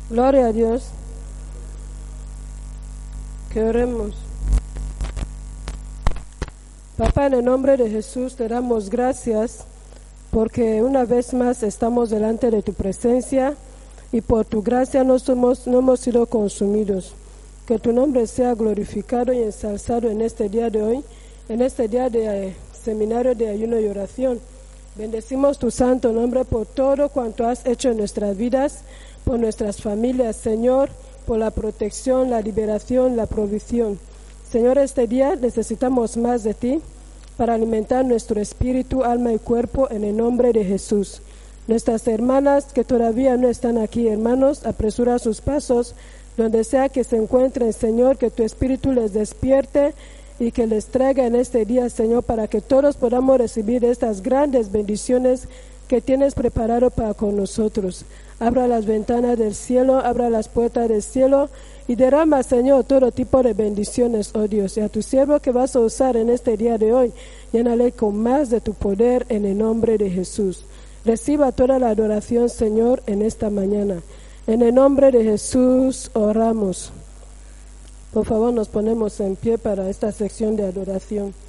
Gloria a Dios. Que oremos. Papá, en el nombre de Jesús te damos gracias porque una vez más estamos delante de tu presencia y por tu gracia no hemos sido consumidos. Que tu nombre sea glorificado y ensalzado en este día de hoy, en este día de seminario de ayuno y oración. Bendecimos tu santo nombre por todo cuanto has hecho en nuestras vidas, por nuestras familias, Señor, por la protección, la liberación, la provisión. Señor, este día necesitamos más de ti para alimentar nuestro espíritu, alma y cuerpo en el nombre de Jesús. Nuestras hermanas que todavía no están aquí, hermanos, apresura sus pasos donde sea que se encuentren, Señor, que tu espíritu les despierte y que les traiga en este día, Señor, para que todos podamos recibir estas grandes bendiciones que tienes preparado para con nosotros. Abra las ventanas del cielo, abra las puertas del cielo y derrama, Señor, todo tipo de bendiciones, oh Dios. Y a tu siervo que vas a usar en este día de hoy, llénale con más de tu poder en el nombre de Jesús. Reciba toda la adoración, Señor, en esta mañana. En el nombre de Jesús oramos. Por favor, nos ponemos en pie para esta sección de adoración.